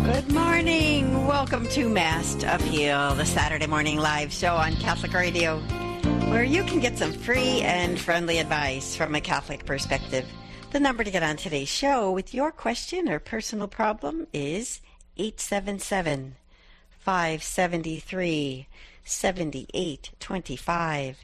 Good morning. Welcome to Mast Appeal, the Saturday morning live show on Catholic Radio, where you can get some free and friendly advice from a Catholic perspective. The number to get on today's show with your question or personal problem is 877-573-7825,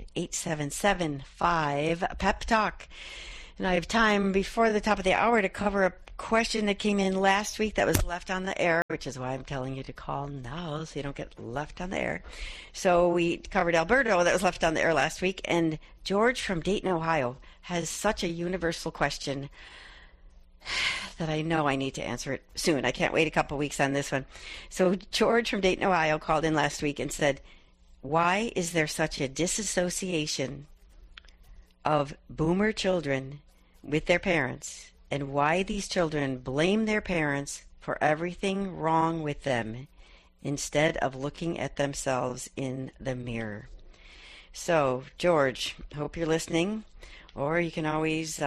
877-5-PEP-TALK. And I have time before the top of the hour to cover a question that came in last week that was left on the air, which is why I'm telling you to call now so you don't get left on the air. So we covered Alberto that was left on the air last week, and George from Dayton, Ohio has such a universal question that I know I need to answer it soon. I can't wait a couple weeks on this one. So George from Dayton, Ohio called in last week and said, why is there such a disassociation of boomer children with their parents, and why these children blame their parents for everything wrong with them instead of looking at themselves in the mirror? So, George, hope you're listening, or you can always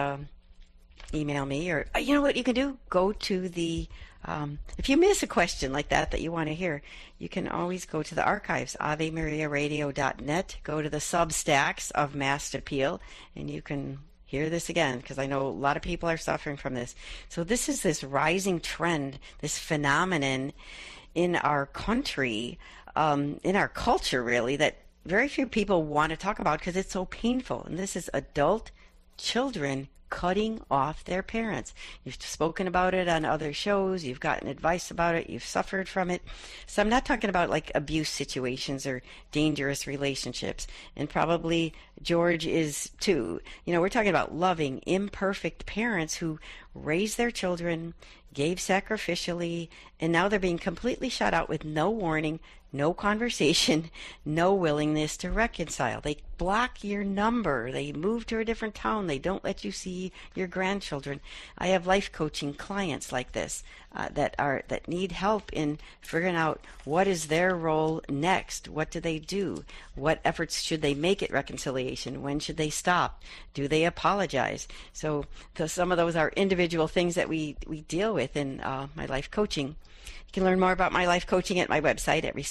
email me, or you know what you can do? Go to the, if you miss a question like that you want to hear, you can always go to the archives, AveMariaRadio.net, go to the Substacks of Mast Appeal, and you can hear this again, because I know a lot of people are suffering from this. So this is this rising trend, this phenomenon in our country, in our culture really, that very few people want to talk about because it's so painful. And this is adult children cutting off their parents. You've spoken about it on other shows. You've gotten advice about it. You've suffered from it. So I'm not talking about like abuse situations or dangerous relationships. And probably George is too. You know, we're talking about loving, imperfect parents who raised their children, gave sacrificially, and now they're being completely shut out with no warning, no conversation, no willingness to reconcile. They block your number. They move to a different town. They don't let you see your grandchildren. I have life coaching clients like this that need help in figuring out what is their role next. What do they do? What efforts should they make at reconciliation? When should they stop? Do they apologize? So some of those are individual things that we deal with in my life coaching. You can learn more about my life coaching at my website at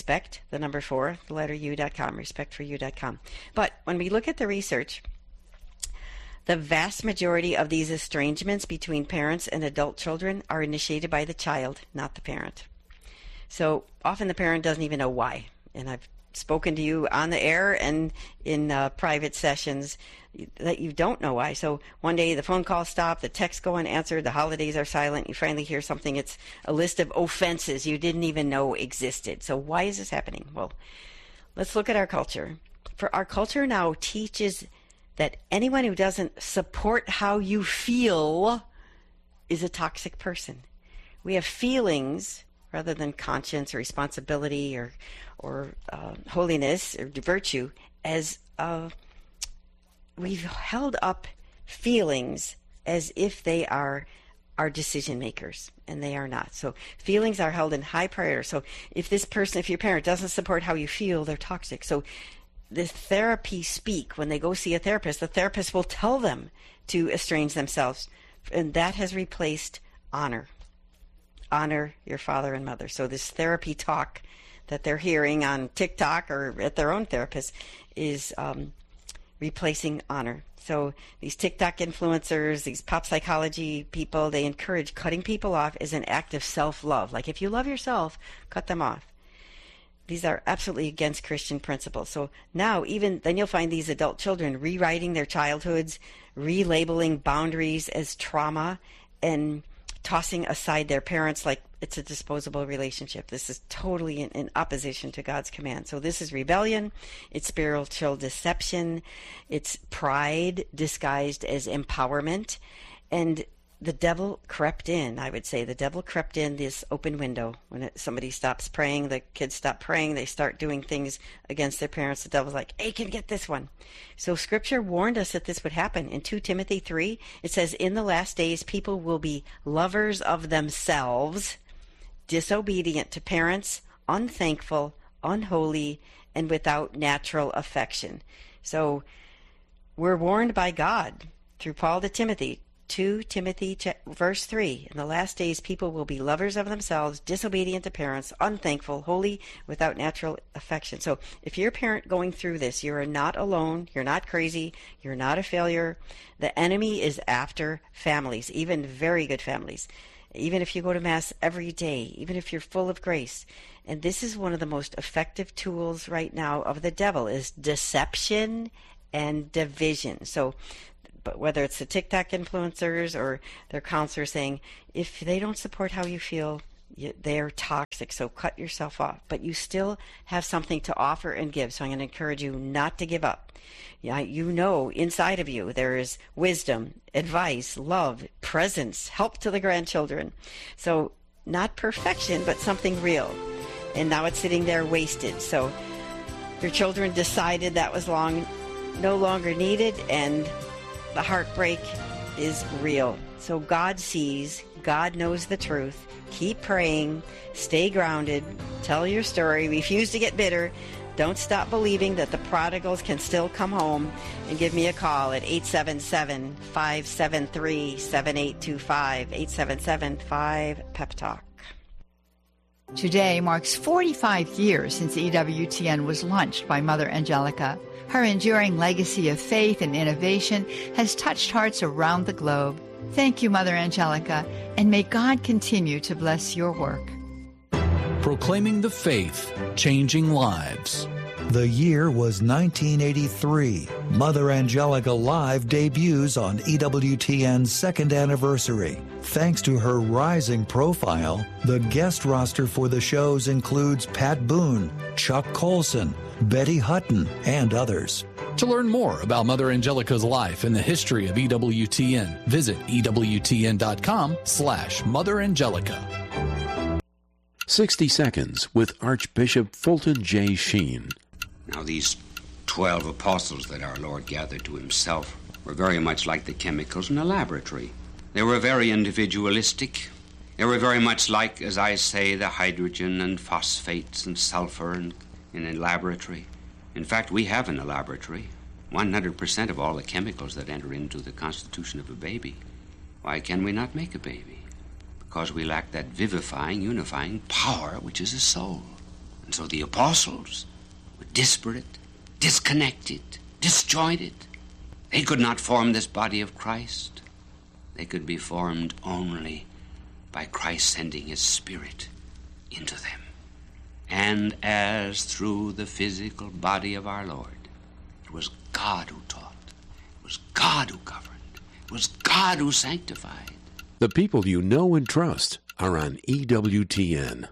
respect4u.com, respect4u.com. But when we look at the research, the vast majority of these estrangements between parents and adult children are initiated by the child, not the parent. So often the parent doesn't even know why. And I've spoken to you on the air and in private sessions that you don't know why. So one day the phone call stopped, the texts go unanswered, the holidays are silent, you finally hear something, it's a list of offenses you didn't even know existed. So why is this happening? Well, let's look at our culture. For our culture now teaches that anyone who doesn't support how you feel is a toxic person. We have feelings rather than conscience or responsibility or holiness or virtue, as we've held up feelings as if they are our decision makers, and they are not. So feelings are held in high priority. So if your parent doesn't support how you feel, they're toxic. So the therapy speak, when they go see a therapist, the therapist will tell them to estrange themselves, and that has replaced honor. Honor your father and mother. So this therapy talk that they're hearing on TikTok or at their own therapist is replacing honor. So these TikTok influencers, these pop psychology people, they encourage cutting people off as an act of self-love. Like if you love yourself, cut them off. These are absolutely against Christian principles. So now then you'll find these adult children rewriting their childhoods, relabeling boundaries as trauma, and tossing aside their parents like it's a disposable relationship. This is totally in opposition to God's command. So this is rebellion, it's spiritual deception, it's pride disguised as empowerment, and the devil crept in, I would say. The devil crept in this open window. When somebody stops praying, the kids stop praying, they start doing things against their parents. The devil's like, hey, can you get this one? So Scripture warned us that this would happen. In 2 Timothy 3, it says, in the last days, people will be lovers of themselves, disobedient to parents, unthankful, unholy, and without natural affection. So we're warned by God through Paul to Timothy 2 Timothy verse 3, in the last days people will be lovers of themselves, disobedient to parents, unthankful, holy, without natural affection. So if you're a parent going through this, you are not alone, you're not crazy, you're not a failure. The enemy is after families, even very good families. Even if you go to Mass every day, even if you're full of grace. And this is one of the most effective tools right now of the devil, is deception and division. So, but whether it's the TikTok influencers or their counselors saying, if they don't support how you feel, they're toxic, so cut yourself off. But you still have something to offer and give, so I'm going to encourage you not to give up. You know inside of you there is wisdom, advice, love, presence, help to the grandchildren. So not perfection, but something real. And now it's sitting there wasted. So your children decided that was no longer needed, and the heartbreak is real. So God sees, God knows the truth. Keep praying, stay grounded, tell your story, refuse to get bitter. Don't stop believing that the prodigals can still come home, and give me a call at 877-573-7825, 877-5-PEP-TALK. Today marks 45 years since EWTN was launched by Mother Angelica. Her enduring legacy of faith and innovation has touched hearts around the globe. Thank you, Mother Angelica, and may God continue to bless your work. Proclaiming the faith, changing lives. The year was 1983. Mother Angelica Live debuts on EWTN's second anniversary. Thanks to her rising profile, the guest roster for the shows includes Pat Boone, Chuck Colson, Betty Hutton, and others. To learn more about Mother Angelica's life and the history of EWTN, visit EWTN.com/Mother Angelica. 60 Seconds with Archbishop Fulton J. Sheen. Now, these 12 apostles that our Lord gathered to himself were very much like the chemicals in a laboratory. They were very individualistic. They were very much like, as I say, the hydrogen and phosphates and sulfur in a laboratory. In fact, we have in a laboratory 100% of all the chemicals that enter into the constitution of a baby. Why can we not make a baby? Because we lack that vivifying, unifying power which is a soul. And so the apostles were disparate, disconnected, disjointed. They could not form this body of Christ. They could be formed only by Christ sending his Spirit into them. And as through the physical body of our Lord, it was God who taught, it was God who governed, it was God who sanctified. The people you know and trust are on EWTN.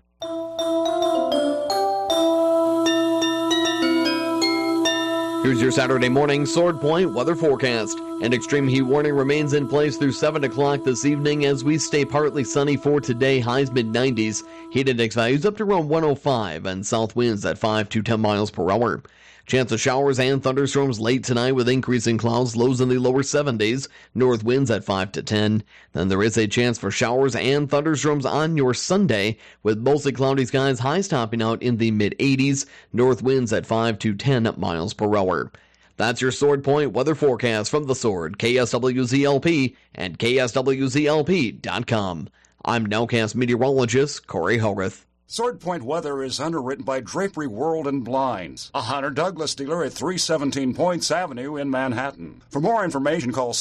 Here's your Saturday morning Sword Point weather forecast. An extreme heat warning remains in place through 7 o'clock this evening as we stay partly sunny for today, highs mid-90s. Heat index values up to around 105 and south winds at 5 to 10 miles per hour. Chance of showers and thunderstorms late tonight with increasing clouds, lows in the lower 70s, north winds at 5 to 10. Then there is a chance for showers and thunderstorms on your Sunday with mostly cloudy skies, highs topping out in the mid-80s, north winds at 5 to 10 miles per hour. That's your Sword Point weather forecast from The Sword, KSWZLP, and KSWZLP.com. I'm Nowcast meteorologist Corey Hogarth. Sword Point weather is underwritten by Drapery World and Blinds, a Hunter Douglas dealer at 317 Points Avenue in Manhattan. For more information, call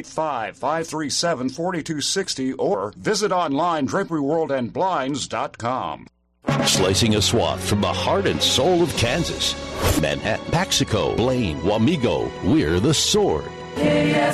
785-537-4260 or visit online draperyworldandblinds.com. Slicing a swath from the heart and soul of Kansas. Manhattan, Paxico, Blaine, Wamego, we're The Sword.